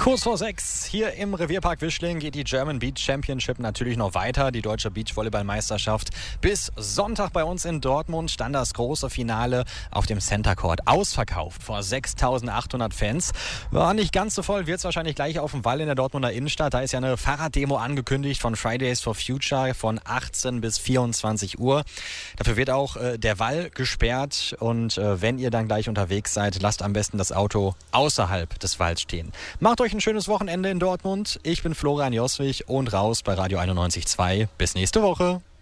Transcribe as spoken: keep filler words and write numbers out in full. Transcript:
Kurz vor sechs, hier im Revierpark Wischling geht die German Beach Championship natürlich noch weiter. Die deutsche Beachvolleyballmeisterschaft bis Sonntag bei uns in Dortmund. Dann das große Finale auf dem Center Court. Ausverkauft vor sechstausendachthundert Fans. War nicht ganz so voll, wird es wahrscheinlich gleich auf dem Wall in der Dortmunder Innenstadt. Da ist ja eine Fahrraddemo angekündigt von Fridays for Future von achtzehn bis vierundzwanzig Uhr. Dafür wird auch äh, der Wall gesperrt. Und äh, wenn ihr dann gleich unterwegs seid, lasst am besten das Auto außerhalb des Walls stehen. Macht euch ein schönes Wochenende in Dortmund. Ich bin Florian Joswig und raus bei Radio einundneunzig Komma zwei. Bis nächste Woche.